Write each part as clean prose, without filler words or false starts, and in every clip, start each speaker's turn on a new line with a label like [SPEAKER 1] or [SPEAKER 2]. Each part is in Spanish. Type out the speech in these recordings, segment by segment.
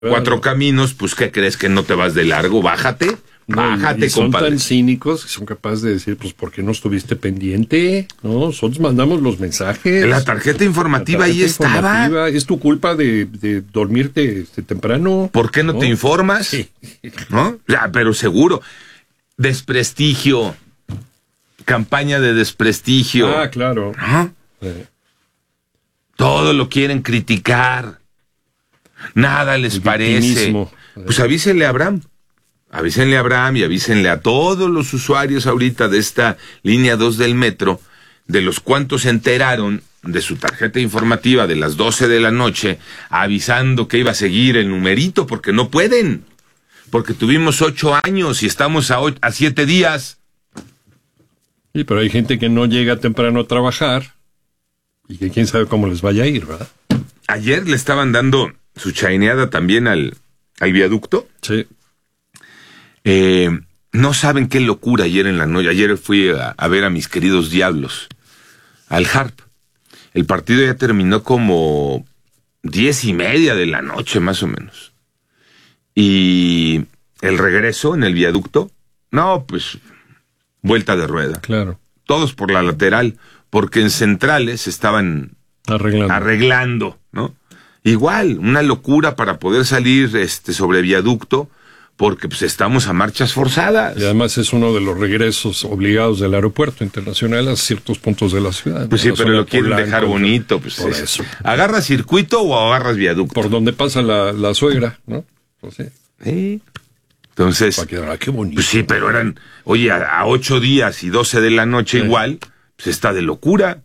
[SPEAKER 1] 4 caminos, pues ¿qué crees? Que no te vas de largo, bájate,
[SPEAKER 2] y son
[SPEAKER 1] compadre.
[SPEAKER 2] tan cínicos que son capaces de decir, pues, ¿por qué no estuviste pendiente? No, nosotros mandamos los mensajes.
[SPEAKER 1] La tarjeta informativa ahí estaba.
[SPEAKER 2] Es tu culpa de dormirte temprano.
[SPEAKER 1] ¿Por qué no te informas?
[SPEAKER 2] Sí.
[SPEAKER 1] ¿No? Ya, pero seguro. Desprestigio. Campaña de desprestigio.
[SPEAKER 2] Ah, claro.
[SPEAKER 1] ¿No? Todo lo quieren criticar. Nada les parece. Pues avísenle a Abraham. Avísenle a Abraham y avísenle a todos los usuarios ahorita de esta línea 2 del metro, de los cuantos se enteraron de su tarjeta informativa de las 12 de la noche, avisando que iba a seguir el numerito, porque no pueden. Porque tuvimos 8 años y estamos a 7 días.
[SPEAKER 2] Sí, pero hay gente que no llega temprano a trabajar y que quién sabe cómo les vaya a ir, ¿verdad?
[SPEAKER 1] Ayer le estaban dando su chaineada también al viaducto.
[SPEAKER 2] Sí.
[SPEAKER 1] No saben qué locura ayer en la noche. Ayer fui a ver a mis queridos Diablos, al Harp. El partido ya terminó como 10:30 de la noche, más o menos. Y el regreso en el viaducto, no, pues, vuelta de rueda.
[SPEAKER 2] Claro.
[SPEAKER 1] Todos por la lateral, porque en centrales estaban arreglando, ¿no? Igual, una locura para poder salir sobre viaducto, porque pues estamos a marchas forzadas.
[SPEAKER 2] Y además es uno de los regresos obligados del aeropuerto internacional a ciertos puntos de la ciudad.
[SPEAKER 1] Pues sí, pero lo quieren dejar bonito. Pues
[SPEAKER 2] por eso.
[SPEAKER 1] ¿Agarras circuito o agarras viaducto?
[SPEAKER 2] Por donde pasa la suegra, ¿no? Pues sí.
[SPEAKER 1] Sí. Entonces,
[SPEAKER 2] qué bonito.
[SPEAKER 1] Pues sí, pero eran, oye, a 8 días y 12 de la noche igual, pues está de locura.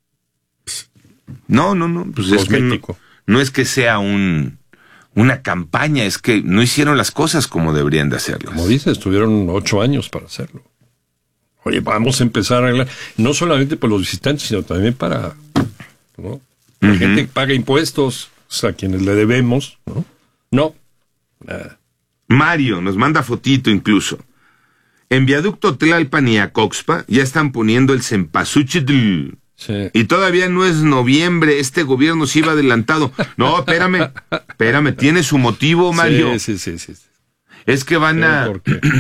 [SPEAKER 1] No, pues es que no es que sea una campaña, es que no hicieron las cosas como deberían de hacerlas.
[SPEAKER 2] Como dices, tuvieron 8 años para hacerlo. Oye, vamos a empezar a arreglar, no solamente por los visitantes, sino también para, ¿no? La gente que paga impuestos, o sea, a quienes le debemos, ¿no? No, nada.
[SPEAKER 1] Mario nos manda fotito incluso. En viaducto Tlalpan y Acoxpa ya están poniendo el cempasúchitl. Sí. Y todavía no es noviembre, este gobierno se iba adelantado. No, espérame, tiene su motivo, Mario.
[SPEAKER 2] Sí.
[SPEAKER 1] Es que van a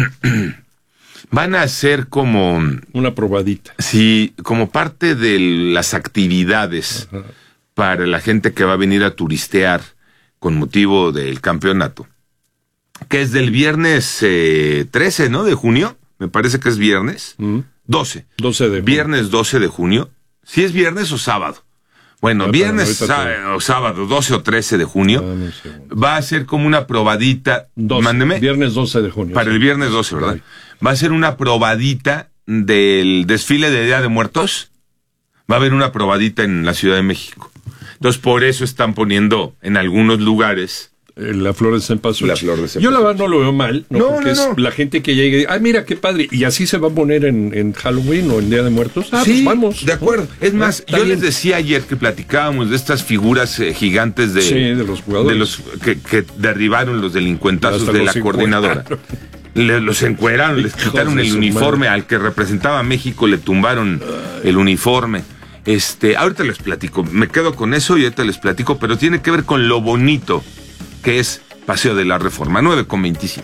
[SPEAKER 1] hacer como
[SPEAKER 2] una probadita.
[SPEAKER 1] Sí, como parte de las actividades para la gente que va a venir a turistear con motivo del campeonato. Que es del viernes 13, ¿no? De junio, me parece que es viernes. 12 de junio. Viernes 12 de junio. ¿Sí es viernes o sábado? Bueno, viernes o sábado, 12 o 13 de junio. Va a ser como una probadita.
[SPEAKER 2] 12,
[SPEAKER 1] mándeme.
[SPEAKER 2] Viernes 12 de junio.
[SPEAKER 1] Para el viernes 12, ¿verdad? Sí. Va a ser una probadita del desfile de Día de Muertos. Va a haber una probadita en la Ciudad de México. Entonces, por eso están poniendo en algunos lugares
[SPEAKER 2] la flor de cempasúchil. Yo la verdad no lo veo mal, ¿no? Porque es la gente que llegue y dice, mira qué padre, y así se va a poner en Halloween o en Día de Muertos.
[SPEAKER 1] Sí,
[SPEAKER 2] pues vamos.
[SPEAKER 1] De acuerdo. Es más, yo les decía ayer que platicábamos de estas figuras gigantes de
[SPEAKER 2] los jugadores.
[SPEAKER 1] De los que derribaron los delincuentazos de la coordinadora. Los encueraron, les quitaron el uniforme al que representaba a México, le tumbaron el uniforme. Ahorita les platico, me quedo con eso y ahorita les platico, pero tiene que ver con lo bonito que es Paseo de la Reforma, 9:25.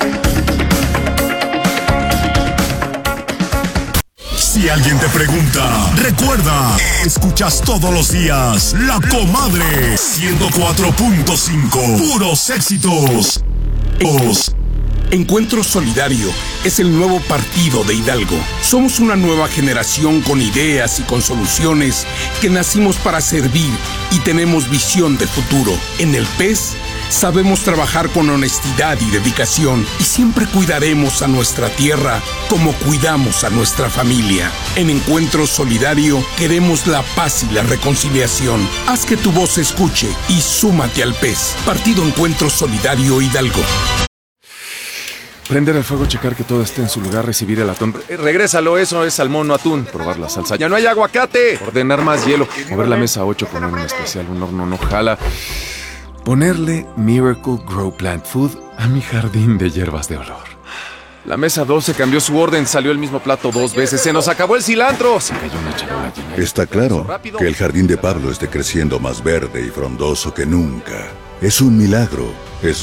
[SPEAKER 3] Si alguien te pregunta, recuerda, escuchas todos los días La Comadre 104.5, puros éxitos.
[SPEAKER 4] Encuentro Solidario es el nuevo partido de Hidalgo. Somos una nueva generación con ideas y con soluciones que nacimos para servir y tenemos visión de futuro. En el PES sabemos trabajar con honestidad y dedicación y siempre cuidaremos a nuestra tierra como cuidamos a nuestra familia. En Encuentro Solidario queremos la paz y la reconciliación. Haz que tu voz se escuche y súmate al PES. Partido Encuentro Solidario Hidalgo.
[SPEAKER 5] Prender el fuego, checar que todo esté en su lugar, recibir el atún. Regrésalo, eso es salmón, no atún. Probar la salsa. ¡Ya no hay aguacate! Ordenar más hielo. Mover la mesa 8, poner un especial, un horno no jala. Ponerle Miracle Grow Plant Food a mi jardín de hierbas de olor. La mesa 12 cambió su orden, salió el mismo plato 2 veces. ¡Se nos acabó el cilantro! Se cayó una charola llena.
[SPEAKER 6] Está claro que el jardín de Pablo esté creciendo más verde y frondoso que nunca. Es un milagro. Es